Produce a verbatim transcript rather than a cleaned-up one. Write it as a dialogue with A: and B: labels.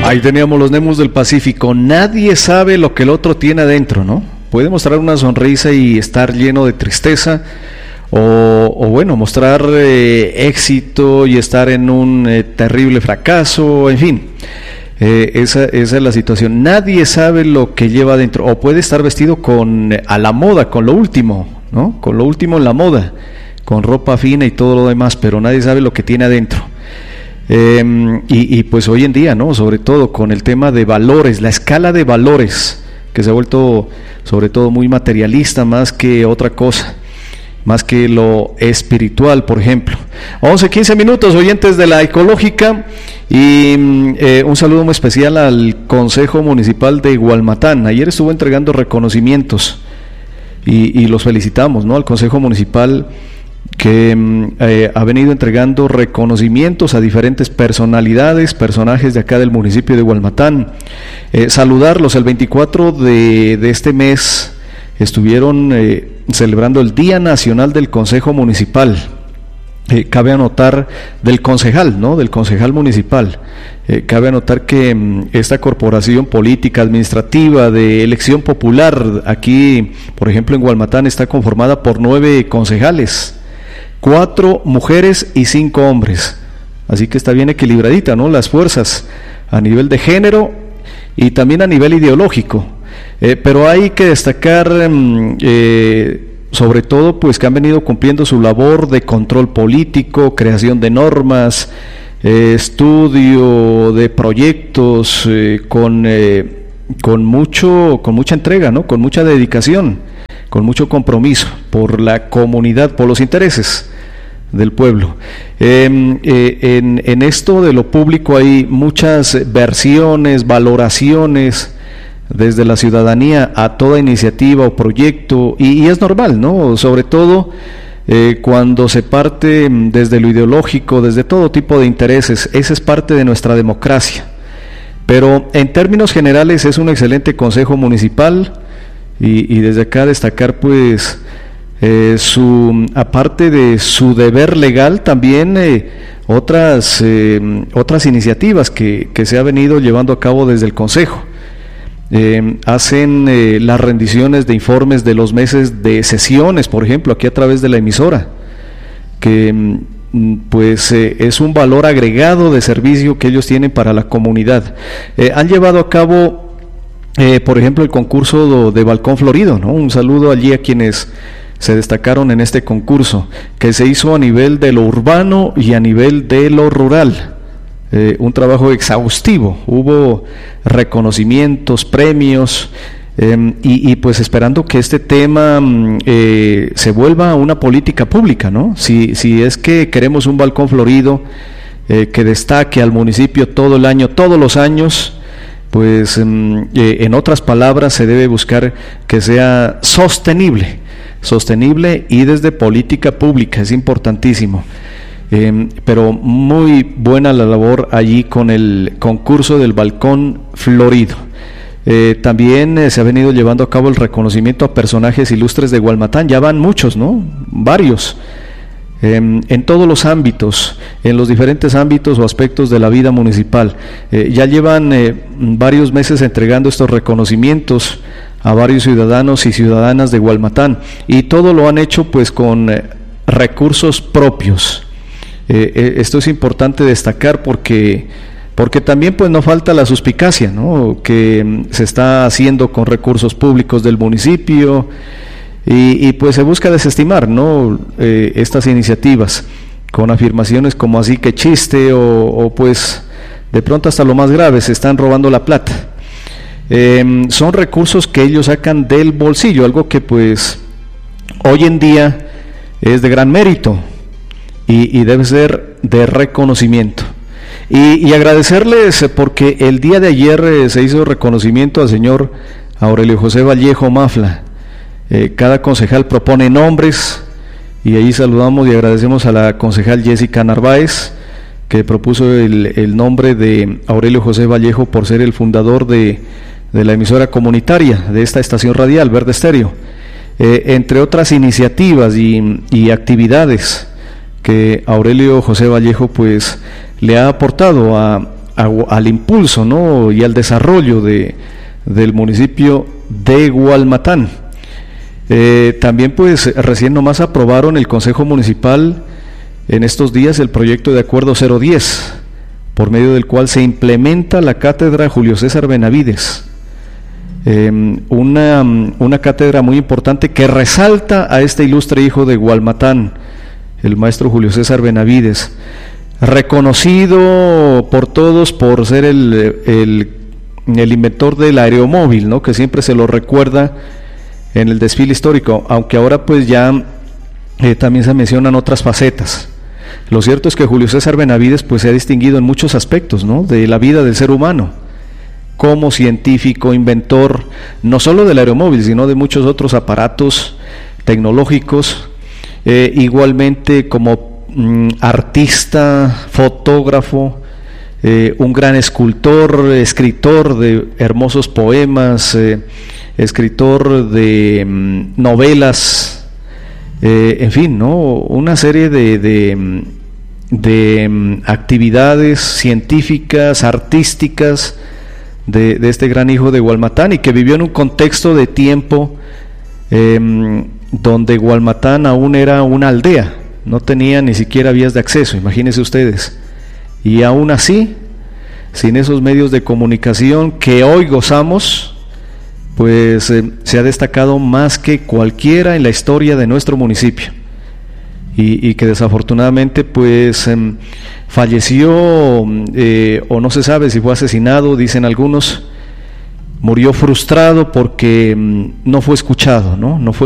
A: Ahí teníamos los Nemos del Pacífico. Nadie sabe lo que el otro tiene adentro, ¿no? Puede mostrar una sonrisa y estar lleno de tristeza, o, o bueno, mostrar eh, éxito y estar en un eh, terrible fracaso, en fin. Eh, esa, esa es la situación. Nadie sabe lo que lleva adentro, o puede estar vestido con eh, a la moda, con lo último, ¿no? Con lo último en la moda, con ropa fina y todo lo demás, pero nadie sabe lo que tiene adentro. Eh, y, y pues hoy en día, ¿no? Sobre todo con el tema de valores, la escala de valores, que se ha vuelto sobre todo muy materialista más que otra cosa, más que lo espiritual, por ejemplo. once, quince minutos, oyentes de la Ecológica, y eh, un saludo muy especial al Consejo Municipal de Gualmatán. Ayer estuvo entregando reconocimientos y, y los felicitamos, ¿no? Al Consejo Municipal, que eh, ha venido entregando reconocimientos a diferentes personalidades, personajes de acá del municipio de Gualmatán. Eh, saludarlos, el veinticuatro de, de este mes estuvieron eh, celebrando el Día Nacional del Consejo Municipal. Eh, cabe anotar del concejal, ¿no? Del concejal municipal. Eh, cabe anotar que mm, esta corporación política administrativa de elección popular aquí, por ejemplo en Gualmatán, está conformada por nueve concejales, cuatro mujeres y cinco hombres, así que está bien equilibradita, ¿no? Las fuerzas a nivel de género y también a nivel ideológico, eh, pero hay que destacar eh, sobre todo pues que han venido cumpliendo su labor de control político, creación de normas, eh, estudio de proyectos, eh, con eh, con mucho con mucha entrega, ¿no? Con mucha dedicación, con mucho compromiso por la comunidad, por los intereses del pueblo. Eh, eh, en, en esto de lo público hay muchas versiones, valoraciones desde la ciudadanía a toda iniciativa o proyecto, y, y es normal, ¿no? Sobre todo eh, cuando se parte desde lo ideológico, desde todo tipo de intereses. Esa es parte de nuestra democracia. Pero en términos generales es un excelente consejo municipal. Y, y desde acá destacar pues eh, su, aparte de su deber legal, también eh, otras eh, otras iniciativas que, que se ha venido llevando a cabo desde el Consejo. Eh, hacen eh, las rendiciones de informes de los meses de sesiones, por ejemplo, aquí a través de la emisora, que pues eh, es un valor agregado de servicio que ellos tienen para la comunidad. Eh, han llevado a cabo Eh, por ejemplo, el concurso de balcón florido, ¿no? Un saludo allí a quienes se destacaron en este concurso, que se hizo a nivel de lo urbano y a nivel de lo rural. Eh, un trabajo exhaustivo, hubo reconocimientos, premios, eh, y, y pues esperando que este tema eh, se vuelva una política pública, ¿no? Si, si es que queremos un balcón florido eh, que destaque al municipio todo el año, todos los años, pues eh, en otras palabras se debe buscar que sea sostenible, sostenible y desde política pública, es importantísimo. Eh, pero muy buena la labor allí con el concurso del balcón florido. Eh, también eh, se ha venido llevando a cabo el reconocimiento a personajes ilustres de Gualmatán, ya van muchos, ¿no? Varios. Eh, en todos los ámbitos, en los diferentes ámbitos o aspectos de la vida municipal. Eh, ya llevan eh, varios meses entregando estos reconocimientos a varios ciudadanos y ciudadanas de Gualmatán, y todo lo han hecho pues con eh, recursos propios. Eh, eh, esto es importante destacar porque porque también pues no falta la suspicacia, ¿no? Que mm, se está haciendo con recursos públicos del municipio. Y, y pues se busca desestimar, ¿no? Eh, estas iniciativas con afirmaciones como así que chiste, o, o pues de pronto hasta lo más grave, se están robando la plata. Eh, son recursos que ellos sacan del bolsillo, algo que pues hoy en día es de gran mérito y, y debe ser de reconocimiento. Y, y agradecerles porque el día de ayer eh, se hizo reconocimiento al señor Aurelio José Vallejo Mafla. Eh, cada concejal propone nombres y ahí saludamos y agradecemos a la concejal Jessica Narváez, que propuso el, el nombre de Aurelio José Vallejo por ser el fundador de, de la emisora comunitaria de esta estación radial Verde Estéreo, eh, entre otras iniciativas y, y actividades que Aurelio José Vallejo pues le ha aportado a, a, al impulso, ¿no?, y al desarrollo de, del municipio de Gualmatán. Eh, también pues recién nomás aprobaron el Consejo Municipal en estos días el proyecto de acuerdo cero diez, por medio del cual se implementa la cátedra Julio César Benavides, eh, una, una cátedra muy importante que resalta a este ilustre hijo de Gualmatán, el maestro Julio César Benavides, reconocido por todos por ser el, el, el inventor del aeromóvil, ¿no?, que siempre se lo recuerda en el desfile histórico, aunque ahora pues ya eh, también se mencionan otras facetas. Lo cierto es que Julio César Benavides pues se ha distinguido en muchos aspectos, ¿no?, de la vida del ser humano, como científico, inventor, no solo del aeromóvil, sino de muchos otros aparatos tecnológicos, eh, igualmente como mm, artista, fotógrafo, eh, un gran escultor, escritor de hermosos poemas, eh, escritor de mm, novelas, eh, en fin, ¿no?, una serie de, de, de mm, actividades científicas, artísticas de, de este gran hijo de Gualmatán, y que vivió en un contexto de tiempo eh, donde Gualmatán aún era una aldea, no tenía ni siquiera vías de acceso, imagínense ustedes, y aún así, sin esos medios de comunicación que hoy gozamos, pues eh, se ha destacado más que cualquiera en la historia de nuestro municipio, y, y que desafortunadamente pues eh, falleció, eh, o no se sabe si fue asesinado, dicen algunos, murió frustrado porque eh, no fue escuchado, ¿no? no fue